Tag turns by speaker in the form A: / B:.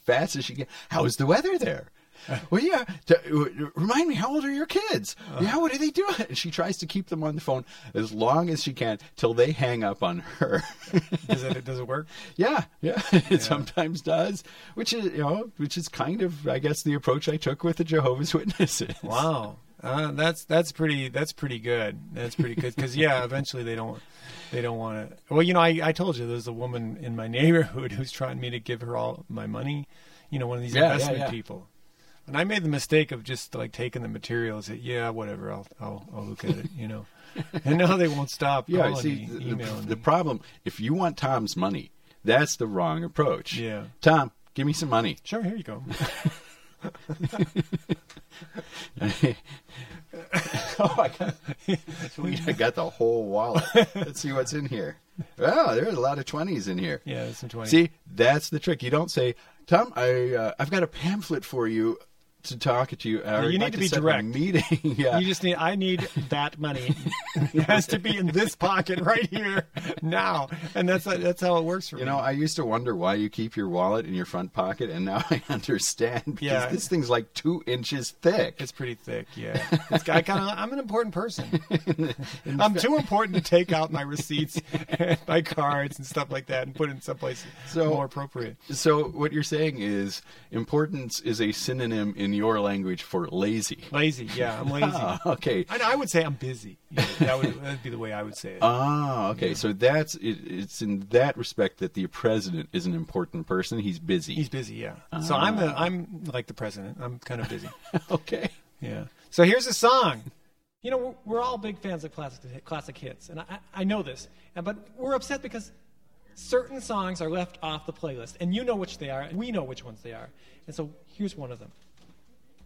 A: fast as she can. How's the weather there? Well, yeah. Remind me, how old are your kids? Yeah, what are they doing? And she tries to keep them on the phone as long as she can till they hang up on her.
B: Does it work?
A: Yeah. It sometimes does, which is kind of, I guess, the approach I took with the Jehovah's Witnesses.
B: Wow. That's pretty good. That's pretty good because eventually they don't want to. Well, I told you there's a woman in my neighborhood who's trying me to give her all my money. One of these investment people. And I made the mistake of just like taking the materials. Whatever. I'll look at it. And now they won't stop.
A: Yeah. See, the problem, if you want Tom's money, that's the wrong approach.
B: Yeah.
A: Tom, give me some money.
B: Sure. Here you go.
A: I got the whole wallet. Let's see what's in here. Wow, there's a lot of 20s in here.
B: Yeah, there's some 20s.
A: See, that's the trick. You don't say, Tom, I've got a pamphlet for you to talk to you.
B: You need to be direct.
A: Meeting. Yeah.
B: You just I need that money. It has to be in this pocket right here now. And that's how it works for me.
A: I used to wonder why you keep your wallet in your front pocket, and now I understand because this thing's like 2 inches thick.
B: It's pretty thick, yeah. I'm an important person. I'm too important to take out my receipts and my cards and stuff like that and put it in someplace more appropriate.
A: So what you're saying is importance is a synonym in your language for lazy.
B: Lazy, yeah, I'm lazy.
A: Okay.
B: I would say I'm busy. That'd be the way I would say it.
A: Okay. Yeah. So that's it. It's in that respect that the president is an important person. He's busy.
B: He's busy, yeah. So I'm like the president. I'm kind of busy.
A: Okay.
B: Yeah. So here's a song. We're all big fans of classic hits, and I know this, but we're upset because certain songs are left off the playlist, and you know which they are, and we know which ones they are. And so here's one of them.